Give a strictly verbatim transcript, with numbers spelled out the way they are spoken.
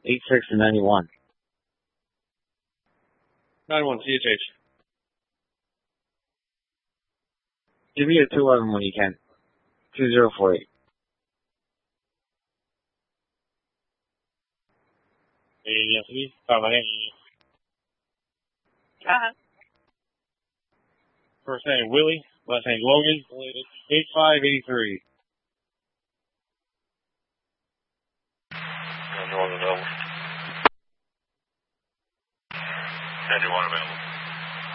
eight six and ninety-one. ninety-one, C H H. Give me a two eleven when you can. two zero four eight. Yes, please. Five nine eight. Ah. First name Willie, last name Logan, eight five eight three. Anyone available? Anyone available?